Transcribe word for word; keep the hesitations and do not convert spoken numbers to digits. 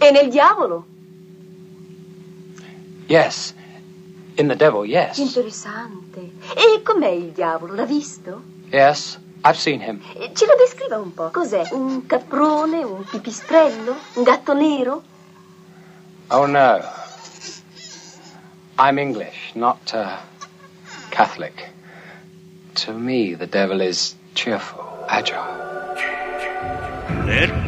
E nel diavolo? Yes. In the devil, yes. Interessante. E com'è il diavolo? L'ha visto? Yes, I've seen him. Ce lo descriva un po'. Cos'è? Un caprone? Un pipistrello? Un gatto nero? Oh, no. I'm English, not uh, Catholic. To me, the devil is cheerful, agile.